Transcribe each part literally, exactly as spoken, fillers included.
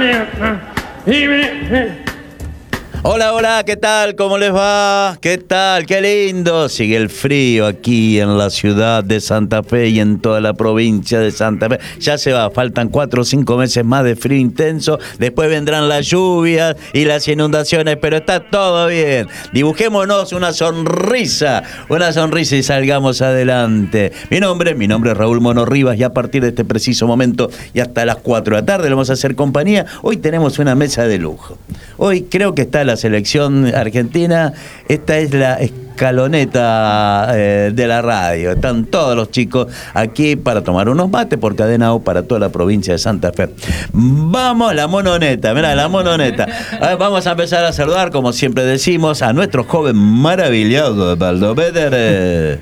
Hola, hola, ¿qué tal? ¿Cómo les va? ¿Qué tal? ¡Qué lindo! Sigue el frío aquí en la ciudad de Santa Fe y en toda la provincia de Santa Fe. Ya se va, faltan cuatro o cinco meses más de frío intenso. Después vendrán las lluvias y las inundaciones, pero está todo bien. Dibujémonos una sonrisa, una sonrisa y salgamos adelante. Mi nombre, mi nombre es Raúl Mono Rivas y a partir de este preciso momento y hasta las cuatro de la tarde le vamos a hacer compañía. Hoy tenemos una mesa de lujo. Hoy creo que está la selección argentina. Esta es la escaloneta eh, de la radio. Están todos los chicos aquí para tomar unos mates por Cadena O para toda la provincia de Santa Fe. Vamos, la mononeta, mirá, la mononeta. Ver, vamos a empezar a saludar, como siempre decimos, a nuestro joven maravillado, Baldo Beder.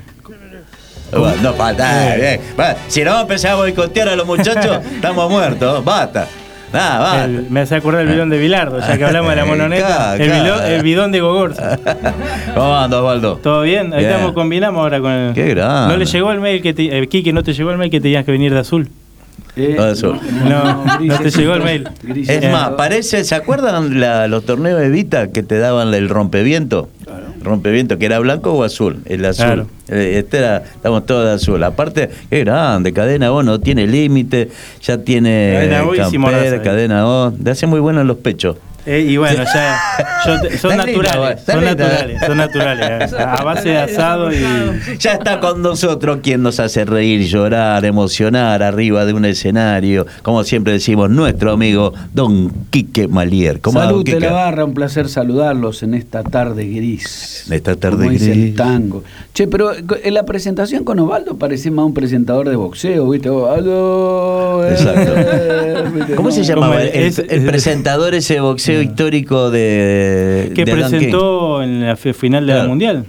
Bueno, no falta, eh, eh. Si no empezamos a boicotear a los muchachos, estamos muertos, basta. Ah, el, me hace acordar el bidón de Bilardo, ya que hablamos de la mononeta. El, bidón, el bidón de Gogorza. ¿Cómo andas, Osvaldo? ¿Todo bien? Ahí bien. Estamos, combinamos ahora con el. Qué grande. ¿No le llegó el mail que te, eh, Quique, no te llegó el mail que tenías que venir de azul? Eh, no, de azul. No, no, no te llegó el mail. Es más, parece, ¿se acuerdan la, los torneos de Vita que te daban el rompeviento? Claro. Rompeviento, que era blanco o azul, el azul. Claro. Este era, estamos todos de azul. Aparte, qué grande, Cadena O no tiene límite, ya tiene Cadena O, camper, Cadena O, de hace muy bueno en los pechos. Eh, y bueno, ya yo te, son, naturales, linda, son naturales, son naturales, a base de asado y... Ya está con nosotros quien nos hace reír, llorar, emocionar arriba de un escenario, como siempre decimos, nuestro amigo Don Quique Malier. Salud de la barra, un placer saludarlos en esta tarde gris. En esta tarde como gris. Dice el tango. Che, pero en la presentación con Osvaldo parece más un presentador de boxeo, ¿viste? Osvaldo. Exacto. ¿Viste? ¿Cómo no, se llamaba el, el, el presentador ese boxeo histórico de que de presentó en la final de la Mundial?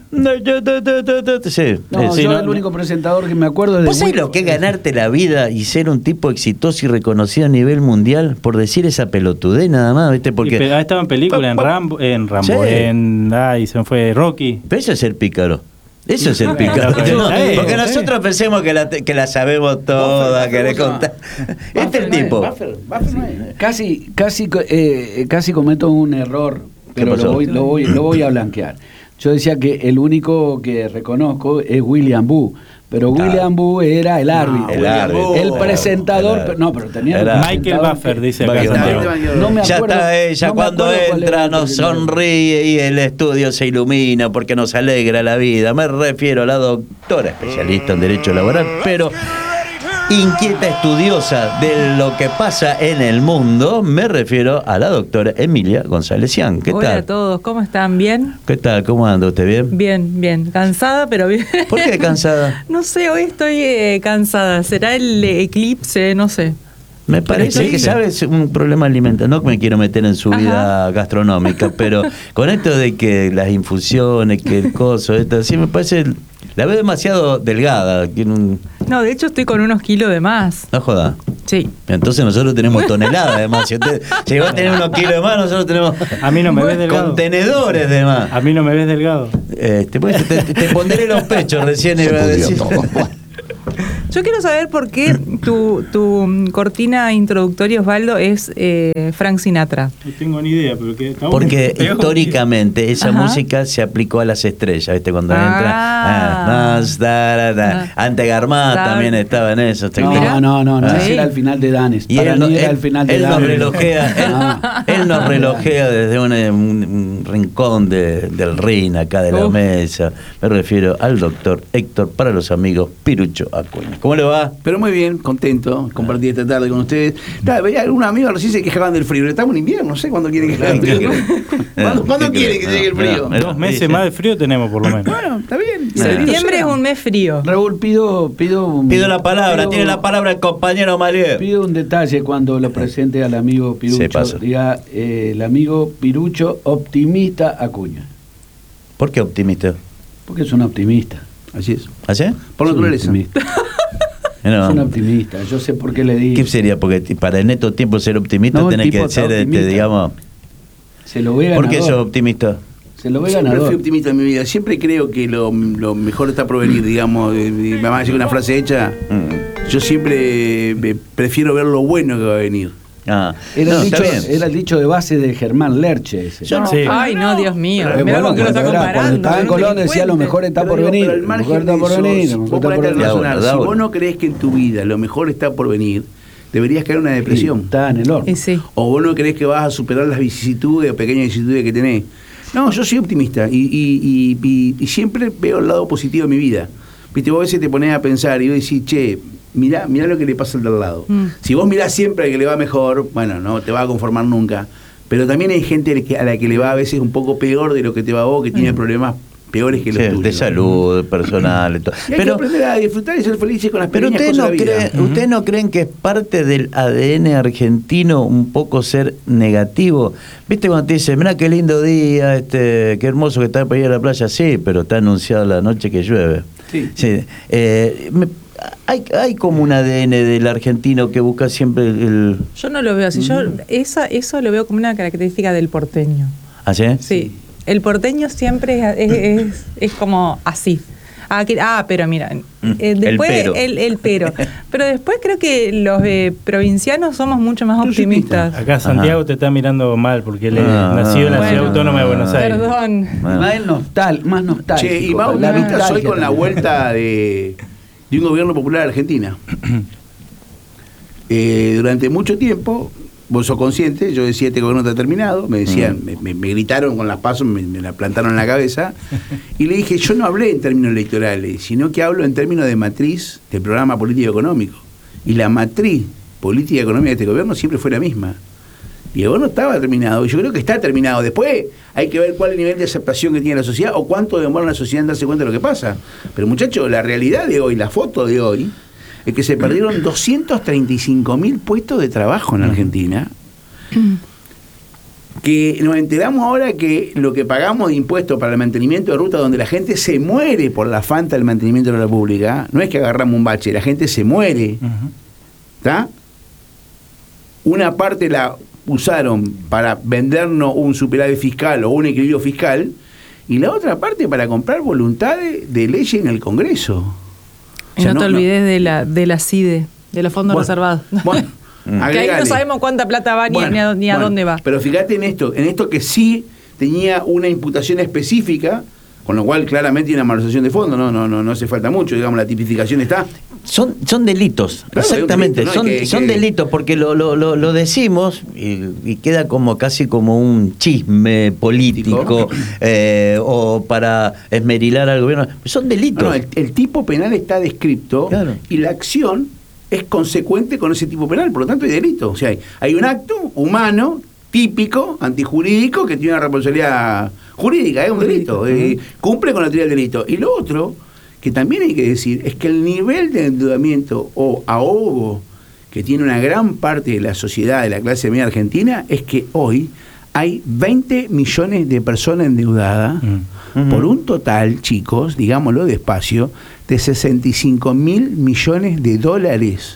Sí, no, sí, yo no, el único presentador que me acuerdo es de... ¿Vos sabés lo que es ganarte la vida y ser un tipo exitoso y reconocido a nivel mundial por decir esa pelotudez nada más, ¿viste? Porque y estaba en película, en Rambo, en Rambo, sí. en ay, se me fue Rocky. Pero eso es ser pícaro. Eso es el picado. No, porque nosotros pensemos que la, que la sabemos toda, que le contamos. Este es el tipo. Buffer, Buffer no es. Casi, casi, eh, casi cometo un error, pero lo voy, lo, voy, lo voy a blanquear. Yo decía que el único que reconozco es William Boo. Pero William Boo era el árbitro, no, el, árbitro el presentador, el pero, no, pero tenía el Michael Buffer, dice acá. No me acuerdo, ya está ella, no cuando entra nos sonríe y el estudio se ilumina porque nos alegra la vida. Me refiero a la doctora especialista en Derecho Laboral, pero inquieta estudiosa de lo que pasa en el mundo, me refiero a la doctora Emilia González-Cian. ¿Qué Hola tal? Hola a todos, ¿cómo están? ¿Bien? ¿Qué tal? ¿Cómo anda usted? ¿Bien? Bien, bien. Cansada, pero bien. ¿Por qué cansada? No sé, hoy estoy eh, cansada. ¿Será el eclipse? No sé. Me parece que, ¿sabes? Un problema alimentario. No me quiero meter en su Ajá. vida gastronómica, pero con esto de que las infusiones, que el coso, esto, sí me parece... La veo demasiado delgada. Un... No, de hecho estoy con unos kilos de más. No joda. Sí. Entonces nosotros tenemos toneladas de más. Si usted llegó a tener unos kilos de más, nosotros tenemos... A mí no me ves delgado. Contenedores de más. A mí no me ves delgado. Este, pues, te, te pondré los pechos recién iba a decir. Yo quiero saber por qué tu, tu cortina introductoria, Osvaldo, es eh, Frank Sinatra. No tengo ni idea, pero que porque históricamente esa Ajá. música se aplicó a las estrellas, ¿viste? Cuando ah. entra ah, da, da, da. Ah. Ante Garmá también estaba en eso. No, no, no, no, ¿Sí? ese era el final de Danes. Y Para él, mí él, era el final de él Danes. Nos relojea, ah. él, él nos relojea desde un, un, un rincón de, del Rin acá de la Uf. mesa. Me refiero al doctor Héctor, para los amigos, Pirucho Acuña. ¿Cómo le va? Pero muy bien, contento, compartir esta tarde con ustedes. Claro, veía algunos amigos recién se quejaban del frío. Estamos en invierno, no sé cuándo quieren que llegue el frío. ¿Cuándo, ¿cuándo quieren que llegue el frío? Dos meses más de frío tenemos por lo menos. Bueno, está bien. Septiembre es un mes frío. Raúl, pido... Pido, pido la palabra, pido, tiene la palabra el compañero Malier. Pido un detalle cuando lo presente al amigo Pirucho. Diga, eh, el amigo Pirucho optimista Acuña. ¿Por qué optimista? Porque es un optimista. Así es. ¿Así? Por naturaleza. No. Es un optimista, yo sé por qué le digo. ¿Qué sería? Porque para en estos tiempos ser optimista no, tenés que ser, este, digamos... Se lo ve ganador. ¿Por qué sos optimista? Se lo ve Siempre ganador. fui optimista en mi vida. Siempre creo que lo, lo mejor está por venir, digamos. Mi mamá dice una frase hecha. Mm. Yo siempre prefiero ver lo bueno que va a venir. Ah, Era, no, el dicho, está bien. era el dicho de base de Germán Lerche ese. Yo no- Sí. Ay, no, Dios mío. Pero Mirá bueno, con qué lo está cuando era- comparando. cuando estaba en no te Colón decía lo cuentes. mejor está Pero por digo, venir. pero al Lo margen mejor está de por eso, venir. vos Lo mejor está ponete por a venir. razonar. Da Si uno. vos no crees que en tu vida lo mejor está por venir, deberías caer en una Y depresión. está en el horno. Y sí. O vos no crees que vas a superar las vicisitudes o pequeñas vicisitudes que tenés. No, yo soy optimista y, y, y, y, y siempre veo el lado positivo de mi vida. Viste, vos a veces te ponés a pensar y vos decís, che, mirá, mirá lo que le pasa al de al lado. Mm. Si vos mirás siempre al que le va mejor, bueno, no te va a conformar nunca. Pero también hay gente a la que le va a veces un poco peor de lo que te va a vos, que tiene problemas peores que los Sí, tuyos. de salud, personal. y todo. Y hay Pero, que aprender a disfrutar y ser felices con las pero pequeñas ustedes cosas no, de la vida. creen, ¿ustedes no creen que es parte del A D N argentino un poco ser negativo? ¿Viste cuando te dicen, mira qué lindo día, este, qué hermoso que está para ir a la playa? Sí, pero está anunciada la noche que llueve. Sí. Sí, eh, me- hay, hay como un A D N del argentino que busca siempre el... el- Yo no lo veo así. Yo esa, eso lo veo como una característica del porteño. ¿Así? Sí. El porteño siempre es, es, es, es como así. Ah, que- ah, pero mira, eh, el después pero. El, el pero. Pero después creo que los eh, provincianos somos mucho más Tú optimistas. Acá Santiago Ajá. te está mirando mal porque él es Ah, nacido en la bueno. ciudad autónoma de Buenos Aires. Perdón. Bueno. Más, nostal, más nostálgico. Che, y más la optimista soy nostalgia con la también. vuelta de, de un gobierno popular de Argentina. Eh, durante mucho tiempo, vos sos consciente, yo decía este gobierno está terminado, me decían, Mm. me, me- me gritaron con las pasos, me, me la plantaron en la cabeza, y le dije, yo no hablé en términos electorales, sino que hablo en términos de matriz del programa político económico. Y la matriz política y económica de este gobierno siempre fue la misma. Y el gobierno estaba terminado, y yo creo que está terminado. Después hay que ver cuál es el nivel de aceptación que tiene la sociedad o cuánto demora la sociedad en darse cuenta de lo que pasa. Pero muchachos, la realidad de hoy, la foto de hoy, es que se perdieron doscientos treinta y cinco mil puestos de trabajo en Argentina. Que nos enteramos ahora que lo que pagamos de impuestos para el mantenimiento de rutas donde la gente se muere por la falta del mantenimiento de la pública, no es que agarramos un bache, la gente se muere. Ujú. ¿Está? Una parte la usaron para vendernos un superávit fiscal o un equilibrio fiscal y la otra parte para comprar voluntades de ley en el Congreso. O Y sea, no te olvides de la de la C I D E, de los fondos Bueno, reservados. Bueno, Que ahí no agregale. sabemos cuánta plata va ni, Bueno, ni a, ni a bueno, dónde va. Pero fíjate en esto, en esto que sí tenía una imputación específica, con lo cual claramente hay una malversación de fondos, no, no, no, no hace falta mucho, digamos, la tipificación está. Son, son delitos, Claro, exactamente, hay un delito, son, ¿no? Que- son que- delitos porque lo, lo, lo, lo decimos y, y queda como casi como un chisme político eh, o para esmerilar al gobierno. Son delitos. No, no, el, el tipo penal está descrito Claro. y la acción es consecuente con ese tipo penal, por lo tanto hay delito. O sea, hay, hay un acto humano, típico, antijurídico, que tiene una responsabilidad jurídica, es un delito, eh, cumple con la teoría del delito. Y lo otro, que también hay que decir, es que el nivel de endeudamiento o ahogo que tiene una gran parte de la sociedad, de la clase media argentina, es que hoy hay veinte millones de personas endeudadas Mm. por un total, chicos, digámoslo despacio, de sesenta y cinco mil millones de dólares.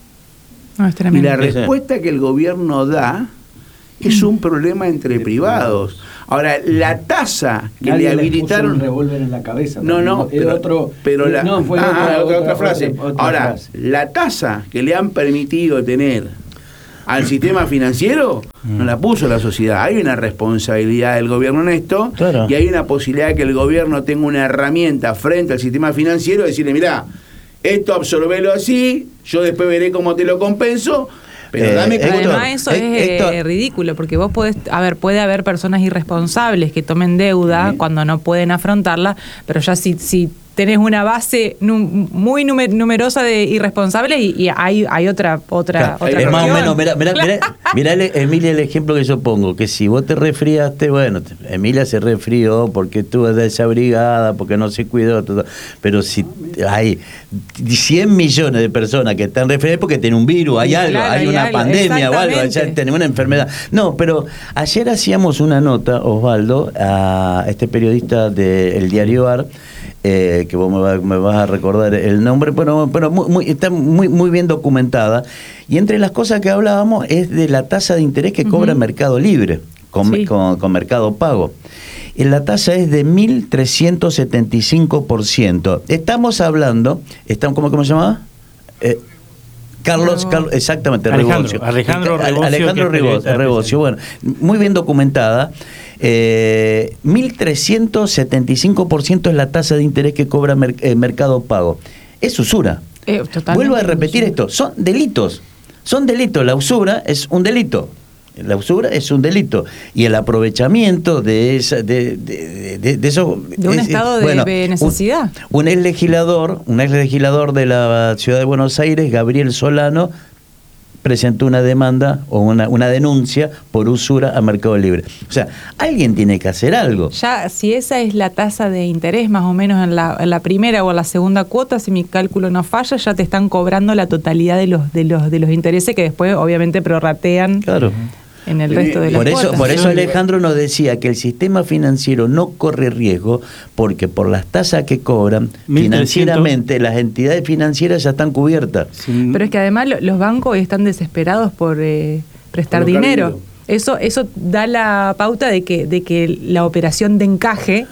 No, es Y tremendo. la Sí, sí. respuesta que el gobierno da es un problema entre privados. Ahora, la tasa que Nadie le les puso habilitaron... un revólver en la cabeza. No, no, Era pero, otro, pero la, no, fue ah, otra, otra, otra- frase. otra- otra Ahora, frase. la tasa que le han permitido tener al sistema financiero no la puso la sociedad. Hay una responsabilidad del gobierno en esto Claro. y hay una posibilidad de que el gobierno tenga una herramienta frente al sistema financiero, decirle, mirá, esto absorbelo así, yo después veré cómo te lo compenso, pero Eh, dame Héctor, cuenta. Además, eso es Hé- Héctor. eh, ridículo, porque vos podés, a ver, puede haber personas irresponsables que tomen deuda Sí. cuando no pueden afrontarla, pero ya si, si tenés una base nu- muy numer- numerosa de irresponsables y, y hay, hay otra otra, Claro, otra es más o cuestión. menos, mirá, mirá, mirá, mirá, el- Emilia, el ejemplo que yo pongo, que si vos te resfriaste, bueno, te- Emilia se resfrió porque estuvo desabrigada, porque no se cuidó, todo, pero si hay cien millones de personas que están resfriadas porque tienen un virus, hay Sí, algo, claro, hay hay una algo, pandemia o algo, ya exactamente. tenemos una enfermedad. No, pero ayer hacíamos una nota, Osvaldo, a este periodista del diario A R, eh, que vos me, va- me vas a recordar el nombre, pero, pero muy, muy- está muy, muy bien documentada. Y entre las cosas que hablábamos es de la tasa de interés que cobra Ujú. Mercado Libre con, Sí. con, con Mercado Pago. Y la tasa es de mil trescientos setenta y cinco por ciento. Estamos hablando, estamos, ¿cómo, cómo se llama? Eh, Carlos, Carlos exactamente, Alejandro, Rebocio. Alejandro Rebocio. Alejandro Rebocio, Rebocio, bueno, muy bien documentada. Eh, mil trescientos setenta y cinco por ciento es la tasa de interés que cobra mer- eh, Mercado Pago. Es usura. Eh, Vuelvo a repetir esto, son delitos. Son delitos. La usura es un delito. La usura es un delito y el aprovechamiento de esa, de, de, de, de eso de un es, estado de, bueno, de necesidad. Un, un ex legislador, un ex legislador de la ciudad de Buenos Aires, Gabriel Solano, presentó una demanda o una, una denuncia por usura a Mercado Libre. O sea, alguien tiene que hacer algo. Ya, si esa es la tasa de interés más o menos en la, en la primera o en la segunda cuota, si mi cálculo no falla, ya te están cobrando la totalidad de los de los de los intereses que después obviamente prorratean. Claro. En el resto de las por eso, cuotas. por eso Alejandro nos decía que el sistema financiero no corre riesgo porque por las tasas que cobran financieramente las entidades financieras ya están cubiertas. Pero es que además lo, los bancos están desesperados por eh, prestar Colocar dinero. dinero. Eso eso da la pauta de que de que la operación de encaje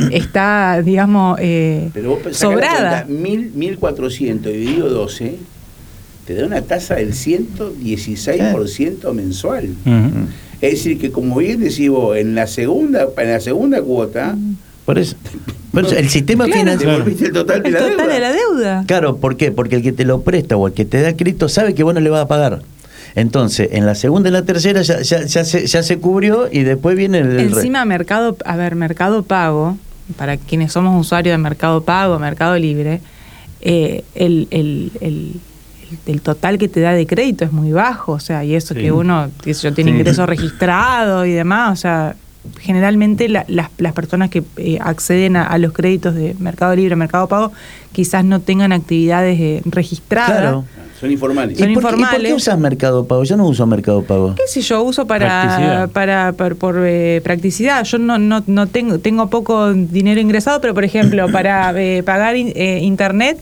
está, digamos, eh, Pero vos sacás sobrada. la cuenta, mil, mil cuatrocientos dividido doce te da una tasa del ciento dieciséis por ciento mensual. Uh-huh. Es decir, que como bien decís vos, en la segunda, en la segunda cuota, Por eso, por eso el sistema Claro. financiero. devolviste el total de El la total deuda. de la deuda. Claro, ¿por qué? Porque el que te lo presta o el que te da crédito sabe que vos no le vas a pagar. Entonces, en la segunda y la tercera ya, ya, ya, se, ya se cubrió y después viene el, el Encima Mercado, a ver, Mercado Pago, para quienes somos usuarios de Mercado Pago, Mercado Libre, eh, el, el, el, el total que te da de crédito es muy bajo, o sea, y eso Sí. que uno, que yo tiene Sí. ingresos registrados y demás, o sea, generalmente la, las, las personas que eh, acceden a, a los créditos de Mercado Libre, Mercado Pago, quizás no tengan actividades eh, registradas. Claro. Son informales. Son ¿Y por, qué- ¿Y por informales. qué usas Mercado Pago? Yo no uso Mercado Pago. ¿Qué sé yo? Uso para, Practicidad. para, para- por eh, practicidad. Yo no, no, no tengo, tengo poco dinero ingresado, pero por ejemplo, para eh, pagar in- eh, internet,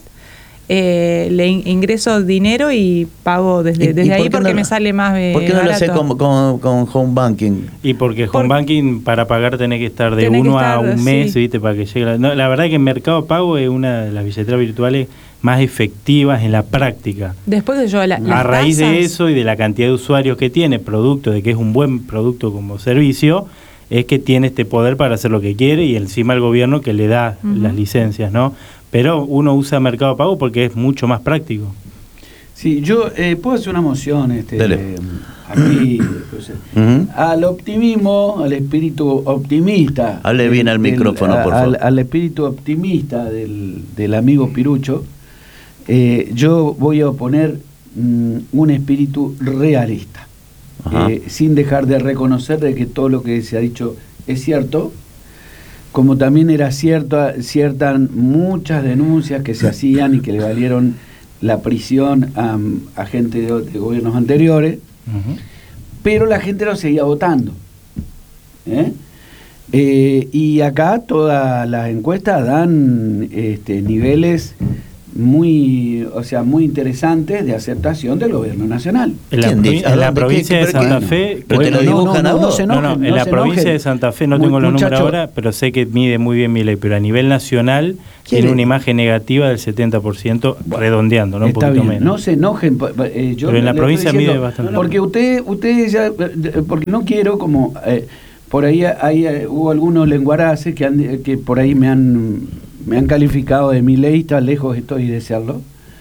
eh, le in- ingreso dinero y pago desde, ¿Y- y desde por ahí qué porque no- me sale más eh, ¿Por qué no lo haces barato. con, con, con Home Banking? Y porque Por- Home Banking para pagar tenés que estar de Tenés que uno a estar, un mes, sí. ¿viste? Para que llegue la... No, la verdad que Mercado Pago es una de las billeteras virtuales más efectivas en la práctica. Después de yo la, A las raíz de tasas- eso y de la cantidad de usuarios que tiene, producto de que es un buen producto como servicio, es que tiene este poder para hacer lo que quiere y encima el gobierno que le da Ujú. las licencias, ¿no? Pero uno usa Mercado Pago porque es mucho más práctico. Sí, yo eh, puedo hacer una moción este, Dale. eh, aquí, pues, Ujú. al optimismo, al espíritu optimista. Hable del- bien al del- micrófono, por al- favor. Al espíritu optimista del, del amigo Pirucho, eh, yo voy a oponer mm, un espíritu realista, Ajá. eh, sin dejar de reconocer de que todo lo que se ha dicho es cierto, como también era cierta, ciertas muchas denuncias que se hacían y que le valieron la prisión a, a gente de, de gobiernos anteriores, Ujú. pero la gente lo seguía votando. ¿eh? Eh, y acá todas las encuestas dan este, niveles muy, o sea, muy interesantes de aceptación del gobierno nacional. En la, ¿Quién provi- dice? ¿A en la dónde? provincia ¿Qué- de qué- Santa qué- Fe... Pero te lo bueno, dibujan a vos. se No, no, enojen, en la se provincia enojen. de Santa Fe no Muy- tengo los números muchacho, ahora, pero sé que mide muy bien Milei, pero a nivel nacional ¿Quién tiene es? una imagen negativa del setenta por ciento, redondeando, ¿no? Un Está poquito bien, menos. no se enojen. pa- pa- eh, yo Pero en la le provincia estoy mide diciendo, bastante. Porque usted, usted ya, eh, porque no quiero como, eh, por ahí hay, eh, hubo algunos lenguaraces que, han, que por ahí me han, me han calificado de mileísta, lejos estoy de serlo.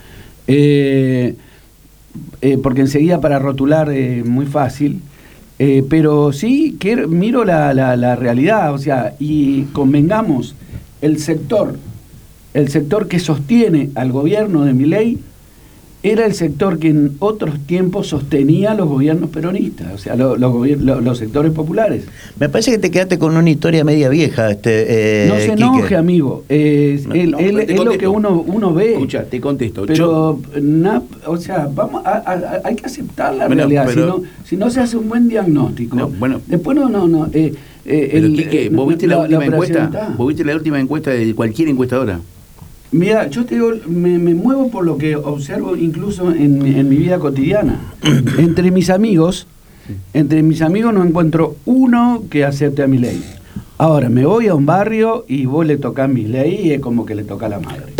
Eh, eh, porque enseguida para rotular es muy fácil. Eh, pero sí, quiero, miro la, la, la realidad, o sea, y convengamos, el sector, el sector que sostiene al gobierno de Milei era el sector que en otros tiempos sostenía a los gobiernos peronistas, o sea, lo- los, gobier- lo- los sectores populares. Me parece que te quedaste con una historia media vieja. Este, eh, No se Quique. enoje, amigo, eh, No, él- no, él- te es lo contesto. que uno, uno ve. Escucha, te contesto. Pero, na- o sea, vamos a, a- a- hay que aceptar la Bueno, realidad, pero- si, no, si no se hace un buen diagnóstico. No, bueno. Después no, no, no. Eh, eh, Pero, el- Quique, eh, ¿vos viste la, última operación encuesta? está. ¿Vos viste la última encuesta de cualquier encuestadora? Mira, yo te digo, me, me muevo por lo que observo incluso en, mi- en mi vida cotidiana. Entre mis amigos, entre mis amigos no encuentro uno que acepte a mi ley. Ahora, me voy a un barrio y vos le tocás mi ley y es como que le toca a la madre. Bueno,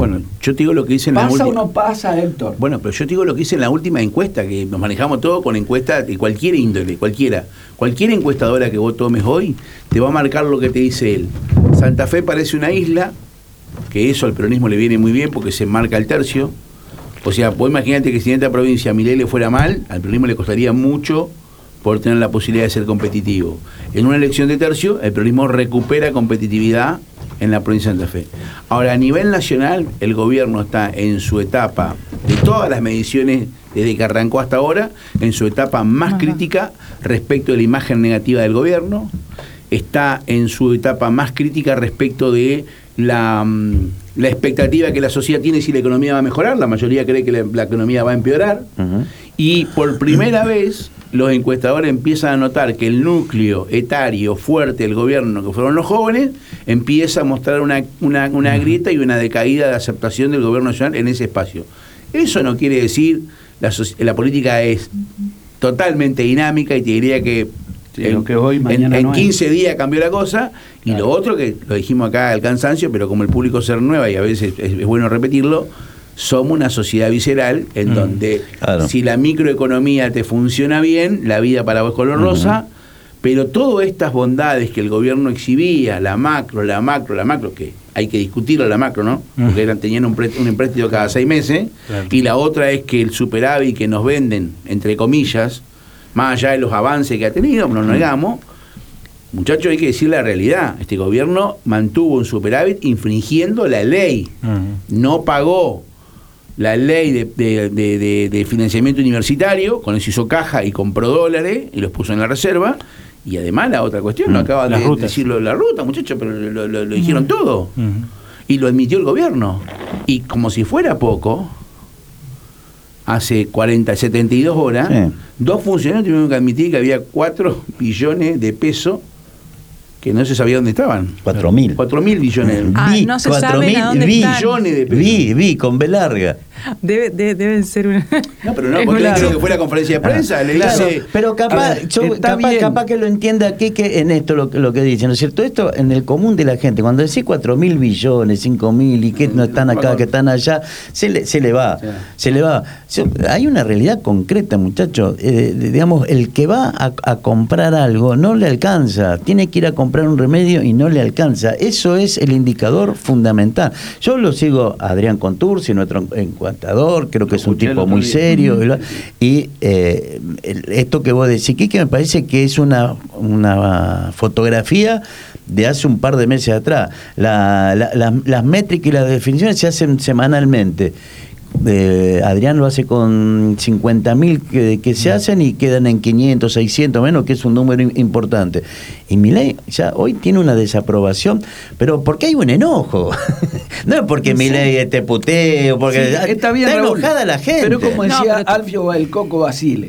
Yo te digo lo que hice en la ¿Pasa última... o no pasa, Héctor? Bueno, pero yo te digo lo que hice en la última encuesta, que nos manejamos todo con encuestas de cualquier índole, cualquiera. Cualquier encuestadora que vos tomes hoy te va a marcar lo que te dice él. Santa Fe parece una isla, que eso al peronismo le viene muy bien porque se marca el tercio. O sea, vos imaginate que si en esta provincia a Milei le fuera mal, al peronismo le costaría mucho por tener la posibilidad de ser competitivo. En una elección de tercio, el peronismo recupera competitividad en la provincia de Santa Fe. Ahora, a nivel nacional, el gobierno está en su etapa, de todas las mediciones desde que arrancó hasta ahora, en su etapa más Ajá. crítica respecto de la imagen negativa del gobierno, está en su etapa más crítica respecto de la, la expectativa que la sociedad tiene si la economía va a mejorar, la mayoría cree que la, la economía va a empeorar, uh-huh. y por primera vez los encuestadores empiezan a notar que el núcleo etario fuerte del gobierno, que fueron los jóvenes, empieza a mostrar una, una, una grieta y una decaída de aceptación del gobierno nacional en ese espacio. Eso no quiere decir, la, la política es totalmente dinámica y te diría que sí, en, que hoy, en, en no quince días cambió la cosa, y claro. Lo otro, que lo dijimos acá al cansancio, pero como el público se renueva y a veces es, es bueno repetirlo, somos una sociedad visceral en mm, donde claro. Si la microeconomía te funciona bien, la vida para vos es color rosa, uh-huh. Pero todas estas bondades que el gobierno exhibía, la macro, la macro, la macro, que hay que discutirlo la macro, ¿no? Porque eran, tenían un, pre, un empréstito cada seis meses, claro. Y la otra es que el superávit que nos venden, entre comillas, más allá de los avances que ha tenido, no nos negamos, muchachos, hay que decir la realidad. Este gobierno mantuvo un superávit infringiendo la ley, uh-huh. No pagó la ley de, de, de, de, de financiamiento universitario, con eso hizo caja y compró dólares y los puso en la reserva. Y además la otra cuestión, mm, no acaban de rutas. decirlo la ruta, muchachos, pero lo, lo, lo, lo dijeron mm. todo. Mm. Y lo admitió el gobierno. Y como si fuera poco, hace cuarenta, setenta y dos horas, sí. Dos funcionarios tuvieron que admitir que había cuatro billones de pesos que no se sabía dónde estaban. Cuatro mil. Cuatro mil billones. Ah, vi, no se cuatro mil billones de pesos. Vi, vi, con B larga. Debe, debe, deben ser una... No, pero no, porque claro. Creo que fue la conferencia de prensa, ah, le claro, dice... Pero capaz, ver, yo, capaz, capaz que lo entienda aquí que en esto lo, lo que dicen, ¿no es cierto? Esto en el común de la gente, cuando decís cuatro mil billones, cinco mil y que no están acá, que están allá, se le, se le va, sí. se le va. Se, hay una realidad concreta, muchachos. Eh, digamos, el que va a, a comprar algo no le alcanza, tiene que ir a comprar un remedio y no le alcanza. Eso es el indicador fundamental. Yo lo sigo a Adrián Contursi, nuestro encuestador, creo que es un tipo muy serio, ¿verdad? Y eh, esto que vos decís, Quique, me parece que es una, una fotografía de hace un par de meses atrás. La, la, la, las métricas y las definiciones se hacen semanalmente. Eh, Adrián lo hace con cincuenta mil que, que se hacen y quedan en quinientos, seiscientos menos, que es un número importante. Y Milei ya hoy tiene una desaprobación, pero porque hay un enojo. No es porque Milei te puteo, porque sí, está, bien, está enojada la gente. Pero como decía no, pero Alfio el Coco Basile,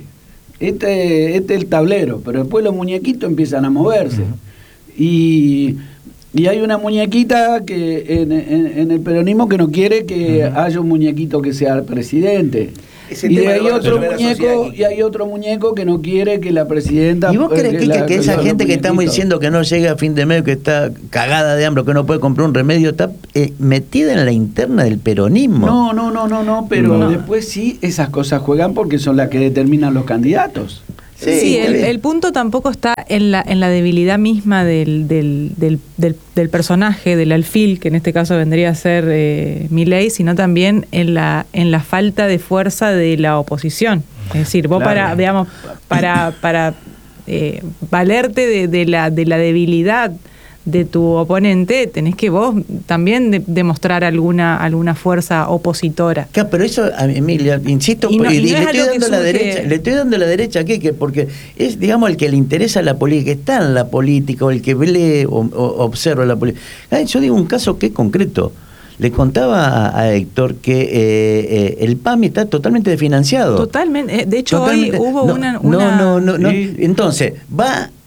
este, este es el tablero, pero después los muñequitos empiezan a moverse. Uh-huh. Y... Y hay una muñequita que en, en, en el peronismo que no quiere que uh-huh. haya un muñequito que sea el presidente. Y hay otro muñeco y hay otro muñeco que no quiere que la presidenta... ¿Y vos crees, Quique, que, que esa gente que estamos diciendo que no llega a fin de mes, que está cagada de hambre, que no puede comprar un remedio, está eh, metida en la interna del peronismo? No, no, no, no, no, pero no. Después sí esas cosas juegan porque son las que determinan los candidatos. Sí, sí el, el punto tampoco está en la en la debilidad misma del del, del, del, del personaje, del alfil, que en este caso vendría a ser eh, Milei, sino también en la en la falta de fuerza de la oposición. Es decir, vos claro. para, digamos, para, para eh, valerte de, de la de la debilidad de tu oponente, tenés que vos también de, demostrar alguna alguna fuerza opositora. Claro, pero eso, Emilia, insisto, y no, y y no le, estoy dando la derecha, le estoy dando la derecha a Quique, porque es, digamos, el que le interesa la política, que está en la política, o el que lee o, o observa la política. Yo digo un caso que es concreto. Le contaba a, a Héctor que eh, eh, el P A M I está totalmente desfinanciado. Totalmente. De hecho, totalmente, hoy hubo no, una, una... No, no, no. no. Sí. Entonces, va...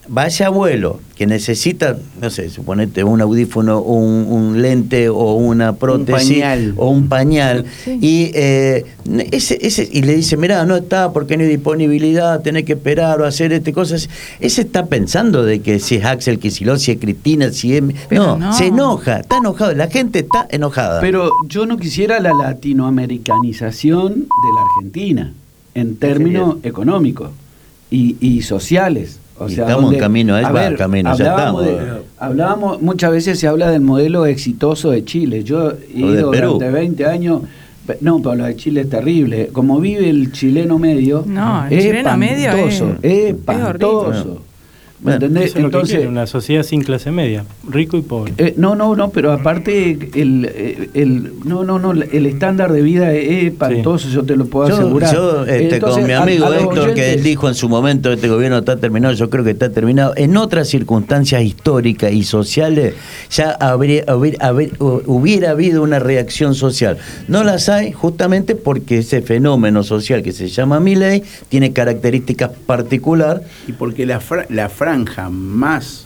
va ese abuelo que necesita, no sé, suponete un audífono, un, un lente o una prótesis un pañal. o un pañal, Sí. y eh, ese, ese, y le dice, mirá, no está porque no hay disponibilidad, tenés que esperar o hacer este cosas. Ese está pensando de que si es Axel Kicillof, si es Cristina, si es... No, Pero no. se enoja, está enojado, la gente está enojada. Pero yo no quisiera la latinoamericanización de la Argentina en términos económicos y, y sociales. O Y sea, estamos donde- en camino, ahí a va, ver, camino, ya hablábamos estamos. de- hablábamos, muchas veces se habla del modelo exitoso de Chile. Yo he O de ido Perú. durante veinte años, pe- no, pero lo de Chile es terrible. Como vive el chileno medio, No, el es chileno medio espantoso, es- es es espantoso. horrible. ¿Me entendés? Eso es lo que Entonces, quiere, una sociedad sin clase media, rico y pobre. eh, no, no, no, pero aparte el, el, el- no, no, no, el estándar de vida es espantoso, yo te lo puedo Yo, asegurar. yo, este, Entonces, con mi a- amigo a los Héctor, que él oyentes- dijo en su momento, este gobierno está terminado, yo creo que está terminado. En otras circunstancias históricas y sociales ya habría, haber- haber- hubiera habido una reacción social. No las hay justamente porque ese fenómeno social que se llama Milei tiene características particulares. Y porque la, fra- la franja más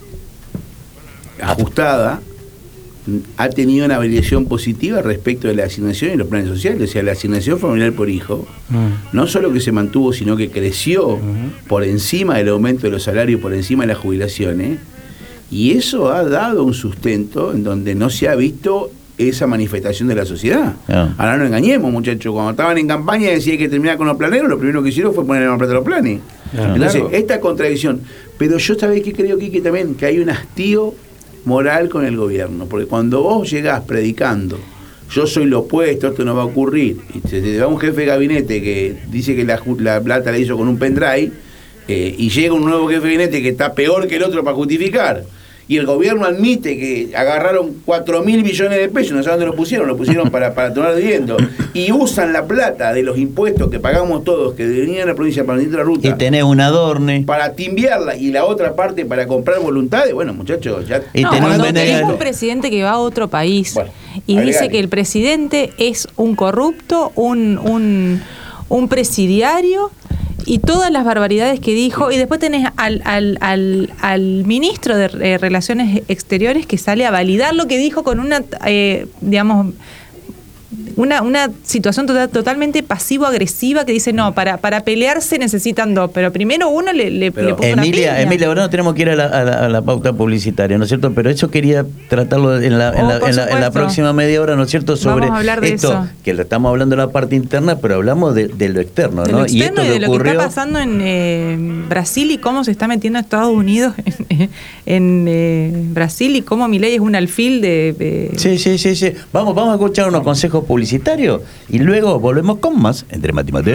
ajustada mm, ha tenido una variación positiva respecto de la asignación y los planes sociales. O sea, la asignación familiar por hijo, Mm. no solo que se mantuvo, sino que creció por encima del aumento de los salarios, por encima de las jubilaciones. Y eso ha dado un sustento en donde no se ha visto esa manifestación de la sociedad. Ah. Ahora no engañemos, muchachos. Cuando estaban en campaña y decían que terminar con los planeros, lo primero que hicieron fue poner en plata los planes. Claro. Entonces, Claro. esta contradicción. Pero yo sabés que creo, Quique, también que hay un hastío moral con el gobierno. Porque cuando vos llegás predicando, yo soy lo opuesto, esto no va a ocurrir, y te, te va un jefe de gabinete que dice que la, ju- la plata la hizo con un pendrive, eh, y llega un nuevo jefe de gabinete que está peor que el otro para justificar, y el gobierno admite que agarraron cuatro mil millones de pesos, no sé dónde lo pusieron, lo pusieron para, para tomar viviendo, y usan la plata de los impuestos que pagamos todos, que venían a la provincia para venir la ruta, Y tenés un adorne. para timbiarla, y la otra parte para comprar voluntades. Bueno, muchachos, ya... Y No, tenés un cuando Benegal. tenés un presidente que va a otro país Bueno, y agregale. dice que el presidente es un corrupto, un, un, un presidiario y todas las barbaridades que dijo, y después tenés al, al, al, al ministro de eh, Relaciones Exteriores que sale a validar lo que dijo con una, eh, digamos, una, una situación total- totalmente pasivo-agresiva que dice, no, para, para pelearse necesitan dos, pero primero uno le, le, Pero, le puso una Emilia, piña. Emilia, ahora no tenemos que ir a la, a la- a la pauta publicitaria, ¿no es cierto? Pero eso quería tratarlo en la, en Oh, la, por en la- en la supuesto. próxima media hora, ¿no es cierto? Sobre Vamos a hablar de esto, eso. que lo estamos hablando de la parte interna, pero hablamos de, de lo externo, De ¿no? lo externo y, de lo que ocurrió- está pasando en eh, Brasil y cómo se está metiendo Estados Unidos en, en, eh, Brasil y cómo Milei es un alfil de... de- Sí, sí, sí, sí. Vamos, vamos a escuchar unos consejos publicitarios y luego volvemos con más entre Mati y Mate.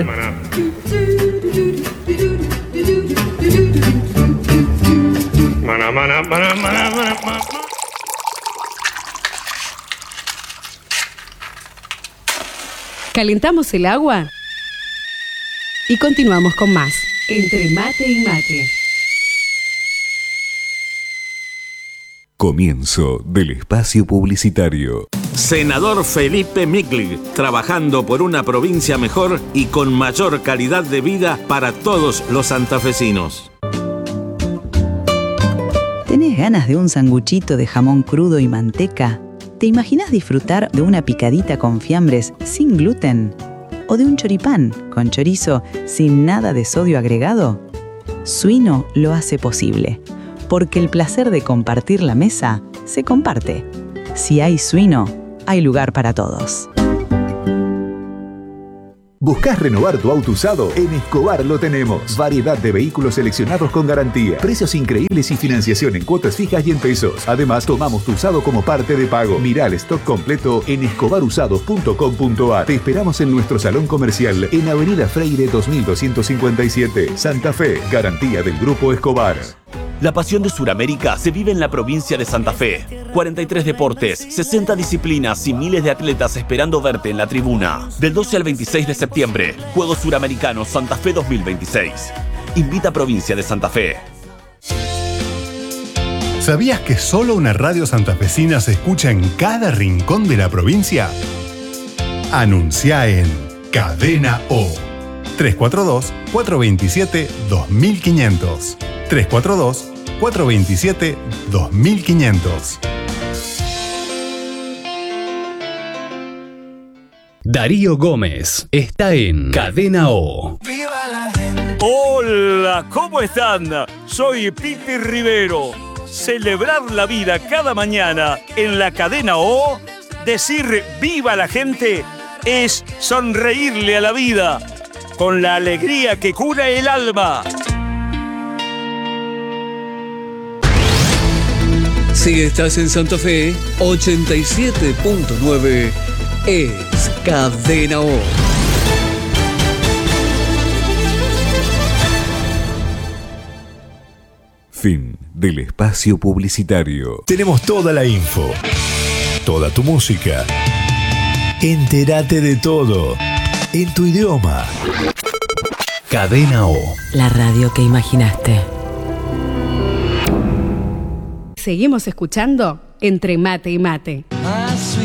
Mana, mana, mana, mana, mana, mana. Calentamos el agua y continuamos con más. Entre mate y mate. Comienzo del espacio publicitario. Senador Felipe Miclig, trabajando por una provincia mejor y con mayor calidad de vida para todos los santafesinos. ¿Tenés ganas de un sanguchito de jamón crudo y manteca? ¿Te imaginas disfrutar de una picadita con fiambres sin gluten? ¿O de un choripán con chorizo sin nada de sodio agregado? Suino lo hace posible, porque el placer de compartir la mesa se comparte. Si hay Suino, hay lugar para todos. ¿Buscás renovar tu auto usado? En Escobar lo tenemos. Variedad de vehículos seleccionados con garantía. Precios increíbles y financiación en cuotas fijas y en pesos. Además, tomamos tu usado como parte de pago. Mirá el stock completo en escobar usados punto com punto a r. Te esperamos en nuestro salón comercial en Avenida Freire dos mil doscientos cincuenta y siete, Santa Fe. Garantía del Grupo Escobar. La pasión de Sudamérica se vive en la provincia de Santa Fe. cuarenta y tres deportes, sesenta disciplinas y miles de atletas esperando verte en la tribuna. Del doce al veintiséis de septiembre, Juegos Suramericanos Santa Fe dos mil veintiséis. Invita a Provincia de Santa Fe. ¿Sabías que solo una radio santafesina se escucha en cada rincón de la provincia? Anuncia en Cadena O. tres cuatro dos, cuatro dos siete, dos mil quinientos. tres cuatro dos, cuatrocientos veintisiete, dos mil quinientos. Darío Gómez está en Cadena O. Hola, ¿cómo están? Soy Pipi Rivero. Celebrar la vida cada mañana en la Cadena O, decir viva la gente, es sonreírle a la vida con la alegría que cura el alma. Si estás en Santa Fe, ochenta y siete punto nueve es Cadena O. Fin del espacio publicitario. Tenemos toda la info, toda tu música. Entérate de todo en tu idioma. Cadena O. La radio que imaginaste. Seguimos escuchando Entre Mate y Mate.